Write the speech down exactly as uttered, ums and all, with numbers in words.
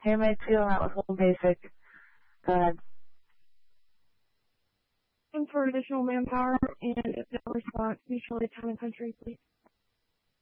Hey, Mike, two, I'm out with Home Basic. Go ahead. And for additional manpower and if no response, please show the town and country, please.